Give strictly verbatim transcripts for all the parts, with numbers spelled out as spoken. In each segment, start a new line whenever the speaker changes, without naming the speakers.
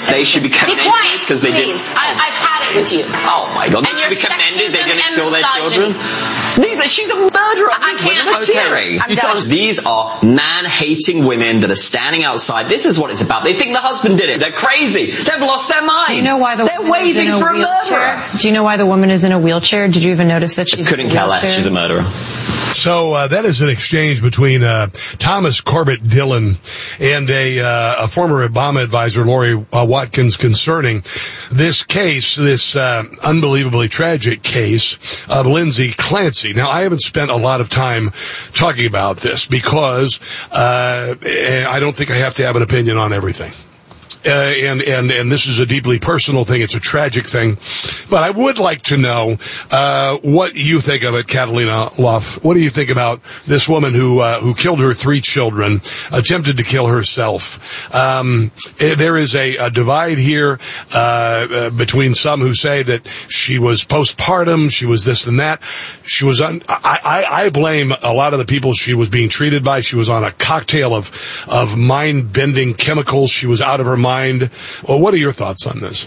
they should be commended because they didn't.
I, I've had it with you.
Oh my God! They should be commended. They didn't kill their children. These are, she's a murderer.
I
These women are
can't.
caring.
I'm
You
done.
tell us these are man-hating women that are standing outside. This is what it's about. They think the husband did it. They're crazy. They've lost their mind.
Do you know why the
They're
woman is
waving
in a
for a
wheelchair?
murderer.
Do you know why the woman is in a wheelchair? Did you even notice that she's
Couldn't
in a
care less.
wheelchair?
She's a murderer.
So uh, that is an exchange between uh, Thomas Corbett Dillon and a, uh, a former Obama advisor, Lori uh, Watkins, concerning this case, this uh, unbelievably tragic case of Lindsay Clancy. Now, I haven't spent a lot of time talking about this because uh, I don't think I have to have an opinion on everything. Uh, and, and, and this is a deeply personal thing. It's a tragic thing. But I would like to know, uh, what you think of it, Catalina Luff. What do you think about this woman who, uh, who killed her three children, attempted to kill herself? Um, there is a, a divide here, uh, uh, between some who say that she was postpartum, she was this and that. She was un- I, I, I blame a lot of the people she was being treated by. She was on a cocktail of, of mind-bending chemicals. She was out of her mind. Well, what are your thoughts on this?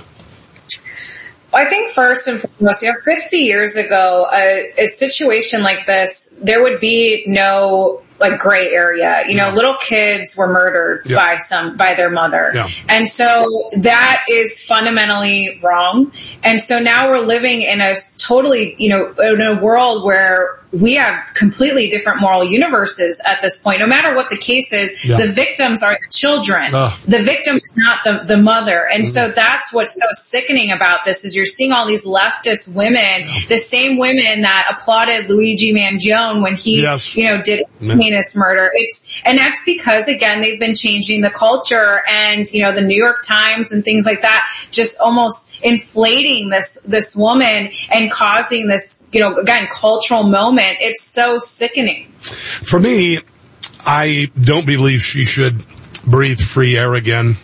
I think first and foremost, you know, fifty years ago, a, a situation like this, there would be no like gray area. You know,
Yeah.
little kids were murdered
Yeah.
by some, by their mother.
Yeah.
And so that is fundamentally wrong. And so now we're living in a totally, you know, in a world where we have completely different moral universes at this point. No matter what the case is,
Yeah.
the victims are the children.
Ugh.
The victim is not the, the mother. And mm-hmm. so that's what's so sickening about this is you're seeing all these leftist women, the same women that applauded Luigi Mangione when he,
Yes.
you know, did heinous murder. It's, and that's because again, they've been changing the culture and, you know, the New York Times and things like that, just almost inflating this, this woman and causing this, you know, again, cultural moment. It's so sickening.
For me, I don't believe she should breathe free air again.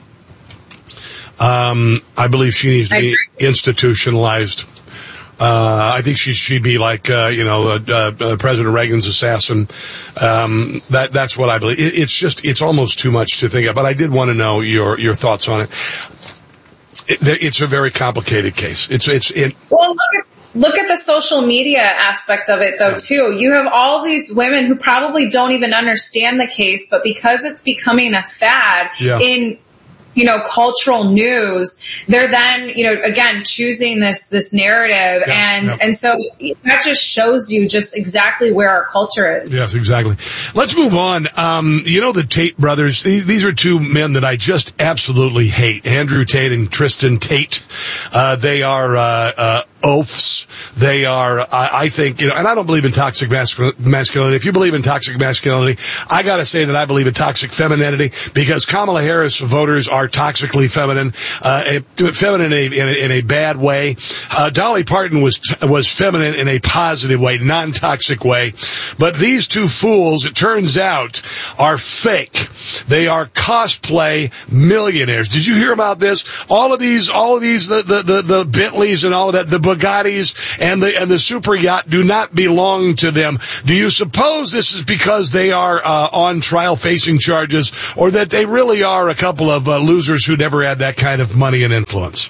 Um, I believe she needs to be institutionalized. Uh, I think she she'd be like, uh, you know, uh, uh, President Reagan's assassin. Um, that, that's what I believe. It, it's just, it's almost too much to think of, but I did want to know your, your thoughts on it. it it's a very complicated case. It's, it's, it.
Well, look at, look at the social media aspect of it though too. You have all these women who probably don't even understand the case, but because it's becoming a fad
yeah.
in, you know, cultural news, they're then, you know, again, choosing this, this narrative.
Yeah,
and,
yeah.
and so that just shows you just exactly where our culture is.
Yes, exactly. Let's move on. Um, you know, the Tate brothers, these, these are two men that I just absolutely hate. Andrew Tate and Tristan Tate. Uh, they are, uh, uh, oafs. They are, I, I think, you know, and I don't believe in toxic mascul- masculinity. If you believe in toxic masculinity, I gotta say that I believe in toxic femininity because Kamala Harris voters are toxically feminine, uh, feminine in a, in a, in a bad way. Uh, Dolly Parton was, was feminine in a positive way, non-toxic way. But these two fools, it turns out, are fake. They are cosplay millionaires. Did you hear about this? All of these, all of these, the, the, the, the Bentleys and all of that, the Bugattis and the and the super yacht do not belong to them. Do you suppose this is because they are uh, on trial facing charges, or that they really are a couple of uh, losers who never had that kind of money and influence?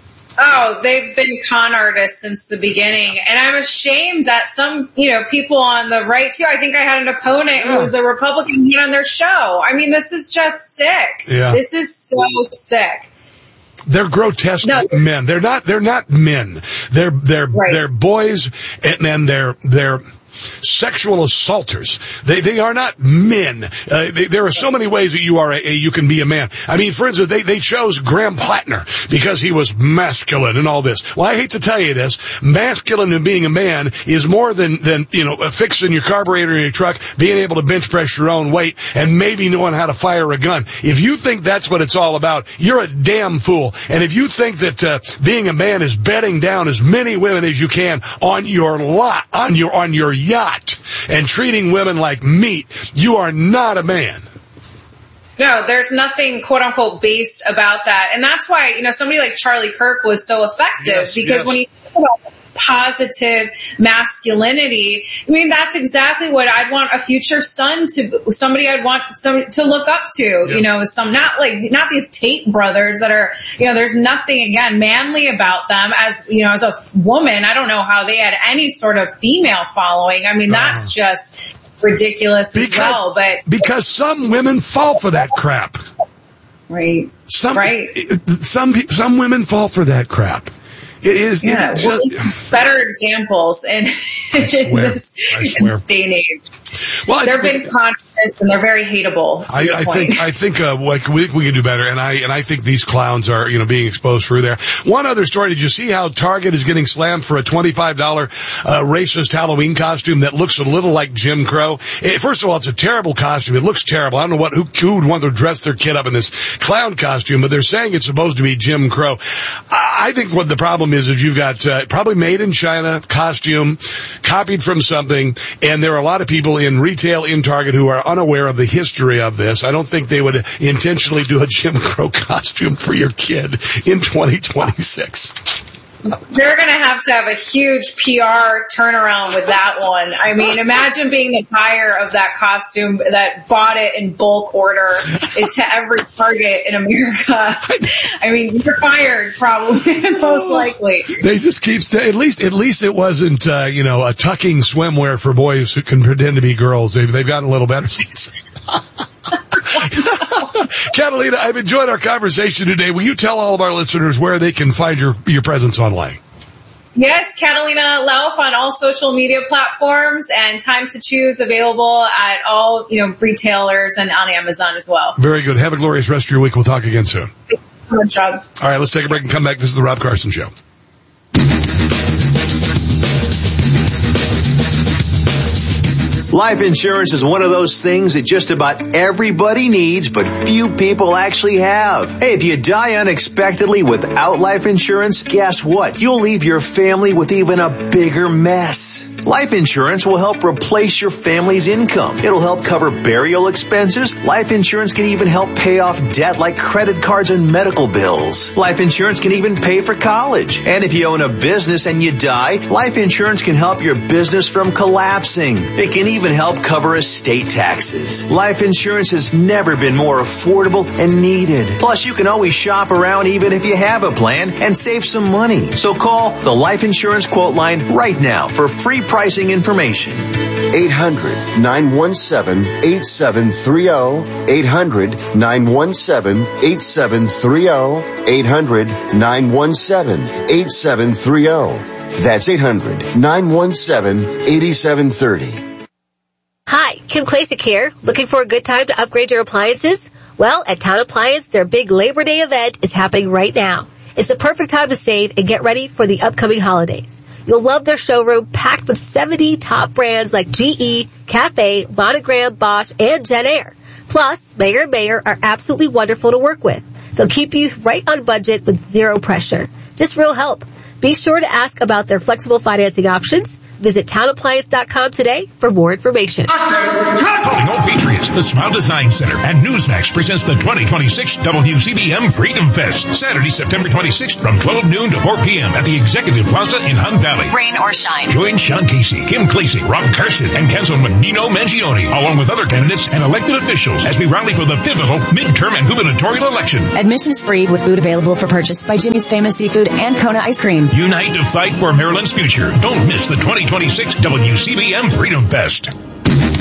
Oh, they've been con artists since the beginning. And I'm ashamed that some, you know, people on the right too, I think I had an opponent who was a Republican who went on their show. I mean, this is just sick.
Yeah.
This is so sick.
They're grotesque
no.
men. They're not, they're not men. They're, they're,
right.
they're boys and then they're, they're, sexual assaulters. They they are not men. Uh, they, there are so many ways that you are a, a you can be a man. I mean, for instance, they they chose Graham Plattner because he was masculine and all this. Well, I hate to tell you this, masculine and being a man is more than than you know fixing your carburetor in your truck, being able to bench press your own weight, and maybe knowing how to fire a gun. If you think that's what it's all about, you're a damn fool. And if you think that uh, being a man is bedding down as many women as you can on your lot, on your on your yacht and treating women like meat, you are not a man.
No, there's nothing quote unquote based about that. And that's why, you know, somebody like Charlie Kirk was so effective
yes,
because
yes.
when you think about positive masculinity. I mean, that's exactly what I'd want a future son to, somebody I'd want some to look up to, yeah. you know, some, not like, not these Tate brothers that are, you know, there's nothing, again, manly about them. As, you know, as a woman, I don't know how they had any sort of female following. I mean, that's uh, just ridiculous because, as well, but.
Because some women fall for that crap.
Right.
Some,
right.
Some, some women fall for that crap. It is,
yeah,
it is
well,
just,
better examples in,
I swear,
in this,
I swear.
in this day and age.
Well,
they're big contests and they're very hateable.
I, I think I think uh, what we, we can do better, and I and I think these clowns are you know being exposed through there. One other story: did you see how Target is getting slammed for a twenty-five dollars uh, racist Halloween costume that looks a little like Jim Crow? It, first of all, it's a terrible costume. It looks terrible. I don't know what who, who would want to dress their kid up in this clown costume, but they're saying it's supposed to be Jim Crow. I, I think what the problem is is you've got uh, probably made in China costume, copied from something, and there are a lot of people in retail in Target who are unaware of the history of this. I don't think they would intentionally do a Jim Crow costume for your kid in twenty twenty-six.
They're going to have to have a huge P R turnaround with that one. I mean, imagine being the buyer of that costume that bought it in bulk order to every Target in America. I mean, you're fired probably, most likely.
They just keep, at least, at least it wasn't, uh, you know, a tucking swimwear for boys who can pretend to be girls. They've, they've gotten a little better since. Catalina, I've enjoyed our conversation today. Will you tell all of our listeners where they can find your, your presence online?
Yes, Catalina Lauf on all social media platforms, and Time to Choose available at all, you know, retailers and on Amazon as well.
Very good. Have a glorious rest of your week. We'll talk again soon.
Good job.
All right, let's take a break and come back. This is the Rob Carson Show.
Life insurance is one of those things that just about everybody needs, but few people actually have. Hey, if you die unexpectedly without life insurance, guess what? You'll leave your family with even a bigger mess. Life insurance will help replace your family's income. It'll help cover burial expenses. Life insurance can even help pay off debt like credit cards and medical bills. Life insurance can even pay for college. And if you own a business and you die, life insurance can help your business from collapsing. It can even help cover estate taxes. Life insurance has never been more affordable and needed. Plus, you can always shop around even if you have a plan and save some money. So call the Life Insurance Quote Line right now for free pricing information.
eight hundred, nine one seven, eight seven three zero. eight hundred, nine one seven, eight seven three zero. eight hundred, nine one seven, eight seven three zero. That's eight hundred, nine one seven, eight seven three zero.
Hi, Kim Klasick here. Looking for a good time to upgrade your appliances? Well, at Town Appliance, their big Labor Day event is happening right now. It's the perfect time to save and get ready for the upcoming holidays. You'll love their showroom packed with seventy top brands like G E, Cafe, Monogram, Bosch, and JennAir. Plus, Mayer and Mayer are absolutely wonderful to work with. They'll keep you right on budget with zero pressure. Just real help. Be sure to ask about their flexible financing options. Visit town appliance dot com today for more information.
Calling all Patriots, the Smile Design Center and Newsmax presents the twenty twenty-six W C B M Freedom Fest. Saturday, September twenty-sixth from twelve noon to four p.m. at the Executive Plaza in Hunt Valley.
Rain or shine.
Join Sean Casey, Kim Klasick, Rob Carson, and Councilman Nino Mangione, along with other candidates and elected officials as we rally for the pivotal midterm and gubernatorial election.
Admission is free with food available for purchase by Jimmy's Famous Seafood and Kona Ice Cream.
Unite to fight for Maryland's future. Don't miss the twenty twenty-six W C B M Freedom Fest.